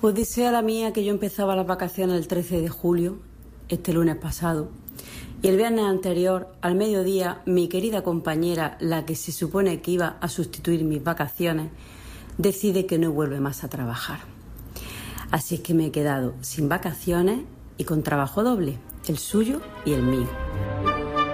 Pues dice a la mía que yo empezaba las vacaciones el 13 de julio, este lunes pasado, y el viernes anterior, al mediodía, mi querida compañera, la que se supone que iba a sustituir mis vacaciones, decide que no vuelve más a trabajar. Así es que me he quedado sin vacaciones y con trabajo doble, el suyo y el mío.